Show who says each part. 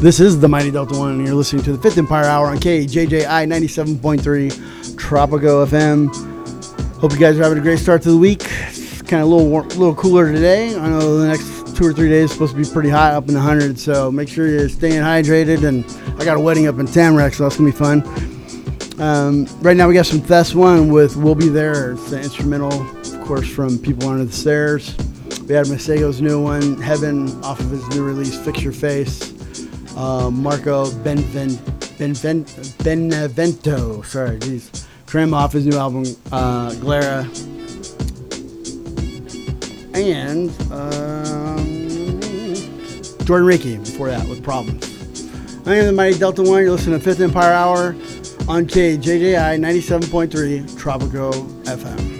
Speaker 1: This is the Mighty Delta One, and you're listening to the Fifth Empire Hour on KJJI 97.3 Tropico FM. Hope you guys are having a great start to the week. It's kind of a little cooler today. I know the next 2 or 3 days is supposed to be pretty hot, up in the hundreds, so make sure you're staying hydrated. And I got a wedding up in Tamarack, so that's going to be fun. Right now we got some Fest 1 with We'll Be There. It's the instrumental, of course, from People Under the Stairs. We had Masego's new one, Heaven, off of his new release, Fix Your Face. Marco Benevento, Trim off his new album, Glera. And Jordan Ricky before that with Problems. I am the Mighty Delta One. You're listening to Fifth Empire Hour on KJJI 97.3 Tropico FM.